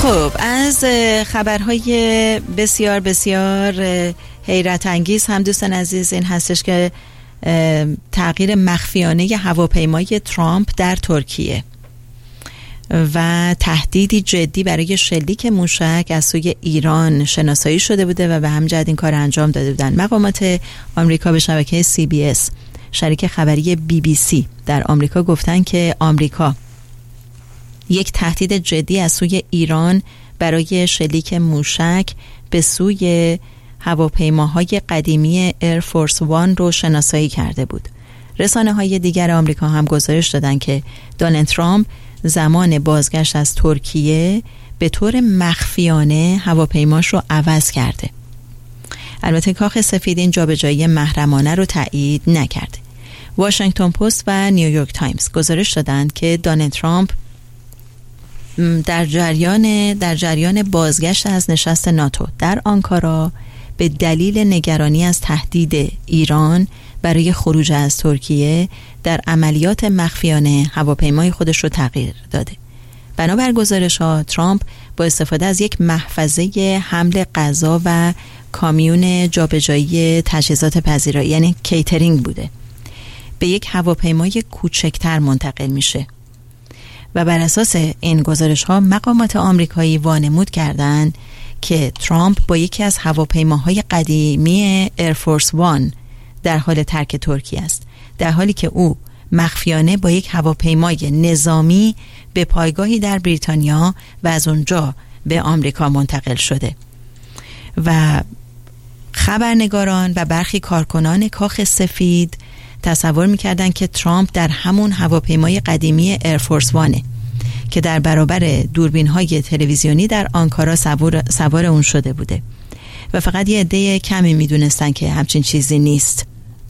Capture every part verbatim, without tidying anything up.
خب از خبرهای بسیار بسیار حیرت انگیز هم دوستان عزیز این هستش که تغییر مخفیانه هواپیمای ترامپ در ترکیه و تهدیدی جدی برای شلیک موشک از سوی ایران شناسایی شده بوده و به همین جهت این کار انجام داده بودن. مقامات آمریکا به شبکه سی بی اس شریک خبری بی بی سی در آمریکا گفتن که آمریکا یک تهدید جدی از سوی ایران برای شلیک موشک به سوی هواپیماهای قدیمی ایرفورس وان رو شناسایی کرده بود. رسانه‌های دیگر آمریکا هم گزارش دادن که دونالد ترامپ زمان بازگشت از ترکیه به طور مخفیانه هواپیماش رو عوض کرده. البته کاخ سفید این جابجایی محرمانه رو تایید نکرده. واشنگتن پست و نیویورک تایمز گزارش دادند که دونالد ترامپ در جریان در جریان بازگشت از نشست ناتو در آنکارا به دلیل نگرانی از تهدید ایران برای خروج از ترکیه در عملیات مخفیانه هواپیمای خودش رو تغییر داده. بنابر گزارش‌ها ترامپ با استفاده از یک محفظه حمل غذا و کامیون جابجایی تجهیزات پذیرایی یعنی کیترینگ بوده به یک هواپیمای کوچکتر منتقل میشه و بر اساس این گزارش‌ها مقامات آمریکایی وانمود کردند که ترامپ با یکی از هواپیماهای قدیمی ایرفورس وان در حال ترک ترکیه است، در حالی که او مخفیانه با یک هواپیمای نظامی به پایگاهی در بریتانیا و از اونجا به آمریکا منتقل شده و خبرنگاران و برخی کارکنان کاخ سفید تصور می‌کردند که ترامپ در همون هواپیمای قدیمی ایرفورس وانه که در برابر دوربین‌های تلویزیونی در آنکارا سوار, سوار اون شده بوده و فقط یه عده کمی می‌دونستن که همچین چیزی نیست.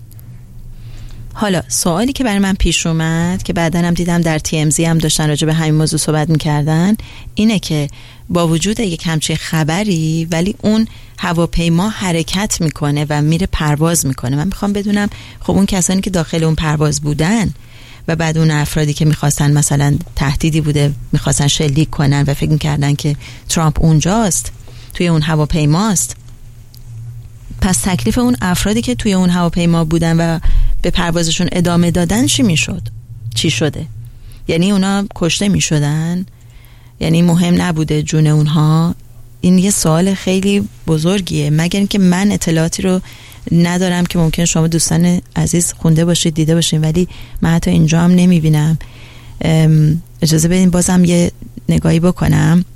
حالا سوالی که برای من پیش اومد که بعداً هم دیدم در تی ام زی هم داشتن راجع به همین موضوع صحبت می‌کردن اینه که با وجود یک همچین خبری ولی اون هواپیما حرکت میکنه و میره پرواز میکنه. من میخوام بدونم خب اون کسانی که داخل اون پرواز بودن و بعد اون افرادی که میخواستن مثلا تهدیدی بوده میخواستن شلیک کنن و فکر میکردن که ترامپ اونجاست توی اون هواپیماست، پس تکلیف اون افرادی که توی اون هواپیما بودن و به پروازشون ادامه دادن چی میشد؟ چی شده؟ یعنی اونا کشته میشدن؟ یعنی مهم نبوده جون اونها؟ این یه سوال خیلی بزرگیه، مگر اینکه من اطلاعاتی رو ندارم که ممکن شما دوستان عزیز خونده باشید دیده باشید ولی من حتی اینجا هم نمیبینم. اجازه بدین بازم یه نگاهی بکنم.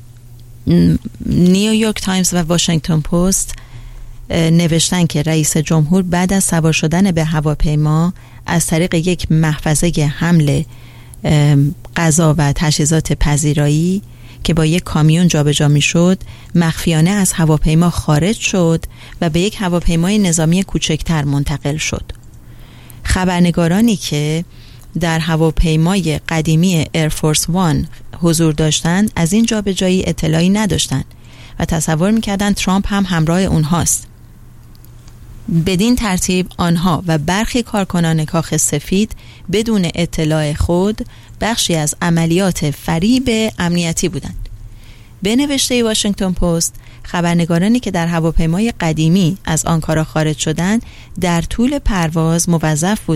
نیویورک تایمز و واشنگتن پست نوشتن که رئیس جمهور بعد از سوار شدن به هواپیما از طریق یک محفظه حمل غذا و تجهیزات پذیرایی که با یک کامیون جابجا میشد مخفیانه از هواپیما خارج شد و به یک هواپیمای نظامی کوچکتر منتقل شد. خبرنگارانی که در هواپیمای قدیمی ایرفورس وان حضور داشتند از این جابجایی اطلاعی نداشتند و تصور میکردند ترامپ هم همراه اونهاست. بدین ترتیب آنها و برخی کارکنان کاخ سفید بدون اطلاع خود بخشی از عملیات فریب امنیتی بودند. به نوشته واشنگتن پست خبرنگارانی که در هواپیمای قدیمی از آنکارا خارج شدند در طول پرواز موظف بود